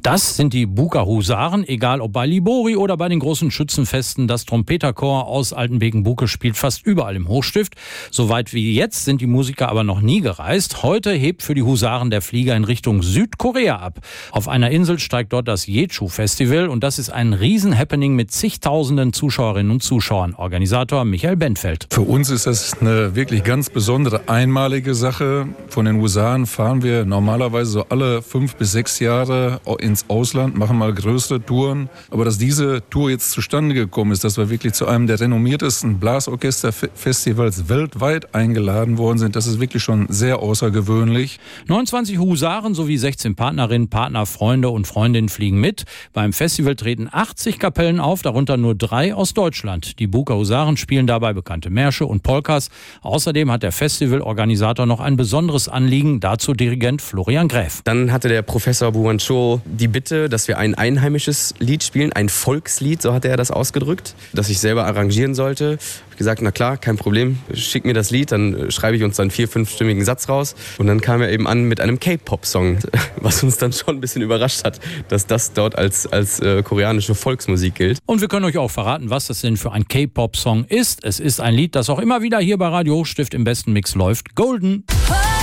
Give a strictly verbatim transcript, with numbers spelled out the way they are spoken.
Das sind die Buker Husaren, egal ob bei Libori oder bei den großen Schützenfesten. Das Trompeterchor aus Altenbeken-Buke spielt fast überall im Hochstift. Soweit wie jetzt sind die Musiker aber noch nie gereist. Heute hebt für die Husaren der Flieger in Richtung Südkorea ab. Auf einer Insel steigt dort das Jeju-Festival und das ist ein Riesen-Happening mit zigtausenden Zuschauerinnen und Zuschauern. Organisator Michael Benfeld. Für uns ist das eine wirklich ganz besondere, einmalige Sache. Von den Husaren fahren wir normalerweise so alle fünf bis sechs Jahre ins Ausland, machen mal größere Touren. Aber dass diese Tour jetzt zustande gekommen ist, dass wir wirklich zu einem der renommiertesten Blasorchesterfestivals weltweit eingeladen worden sind, das ist wirklich schon sehr außergewöhnlich. neunundzwanzig Husaren sowie sechzehn Partnerinnen, Partner, Freunde und Freundinnen fliegen mit. Beim Festival treten achtzig Kapellen auf, darunter nur drei aus Deutschland. Die Buker Husaren spielen dabei bekannte Märsche und Polkas. Außerdem hat der Festivalorganisator noch ein besonderes Anliegen, dazu Dirigent Florian Gräf. Dann hatte der Professor Buancho die Bitte, dass wir ein einheimisches Lied spielen, ein Volkslied, so hatte er das ausgedrückt, das ich selber arrangieren sollte. Ich habe gesagt, na klar, kein Problem, schick mir das Lied, dann schreibe ich uns dann vier, fünfstimmigen Satz raus. Und dann kam er eben an mit einem K-Pop-Song, was uns dann schon ein bisschen überrascht hat, dass das dort als, als äh, koreanische Volksmusik gilt. Und wir können euch auch verraten, was das denn für ein K-Pop-Song ist. Es ist ein Lied, das auch immer wieder hier bei Radio Hochstift im besten Mix läuft. Golden.